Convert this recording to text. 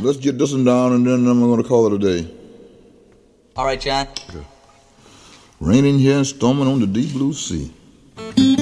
Let's get this one down, and then I'm going to call it a day. All right, John. Okay. Raining here and storming on the deep blue sea.